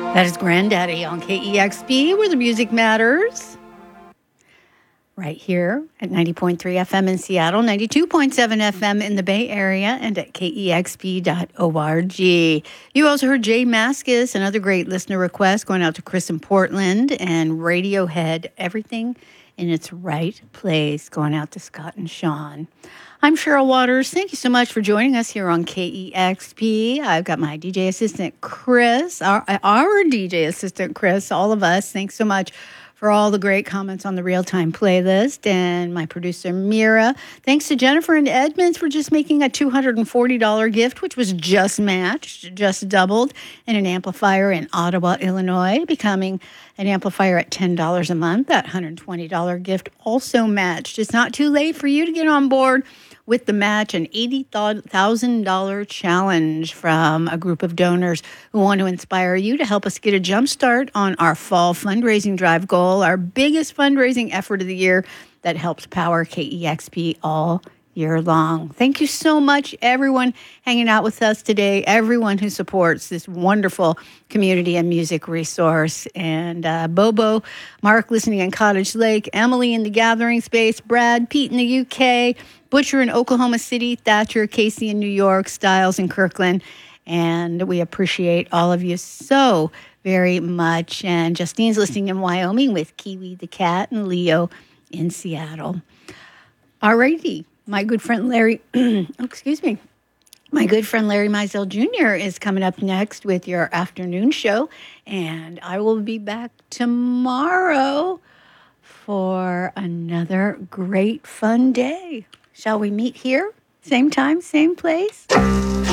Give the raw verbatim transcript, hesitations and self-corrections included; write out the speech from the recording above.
That is Granddaddy on K E X P, where the music matters. Right here at ninety point three F M in Seattle, ninety-two point seven F M in the Bay Area, and at K E X P dot org. You also heard Jay Mascis, another great listener request going out to Chris in Portland, and Radiohead, Everything in Its Right Place, going out to Scott and Sean. I'm Cheryl Waters. Thank you so much for joining us here on K E X P. I've got my D J assistant, Chris, our, our D J assistant, Chris, all of us. Thanks so much for all the great comments on the real-time playlist. And my producer, Mira. Thanks to Jennifer and Edmonds for just making a two hundred forty dollars gift, which was just matched, just doubled, in an amplifier in Ottawa, Illinois, becoming an amplifier at ten dollars a month. That one hundred twenty dollars gift also matched. It's not too late for you to get on board with the match, an eighty thousand dollars challenge from a group of donors who want to inspire you to help us get a jump start on our fall fundraising drive goal, our biggest fundraising effort of the year that helps power K E X P all year long. Thank you so much, everyone hanging out with us today, everyone who supports this wonderful community and music resource. And uh, Bobo, Mark listening in Cottage Lake, Emily in the Gathering Space, Brad, Pete in the U K, Butcher in Oklahoma City, Thatcher, Casey in New York, Styles in Kirkland. And we appreciate all of you so very much. And Justine's listening in Wyoming with Kiwi the cat and Leo in Seattle. Alrighty. My good friend Larry, oh, excuse me, my good friend Larry Mizell Junior is coming up next with your afternoon show, and I will be back tomorrow for another great fun day. Shall we meet here? Same time, same place?